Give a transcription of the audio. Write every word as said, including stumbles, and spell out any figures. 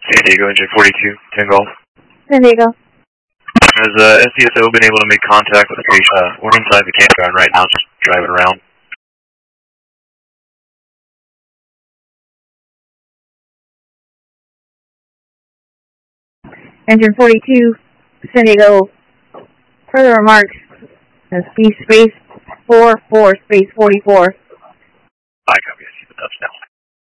San Diego, engine forty-two, ten Golf. San Diego. Has uh, S D S O been able to make contact with the patient? Uh, we're inside the campground right now, just driving around. Engine forty-two, San Diego. Further remarks, uh, space, space, four, four, space forty-four. I copy, I see the touchdown.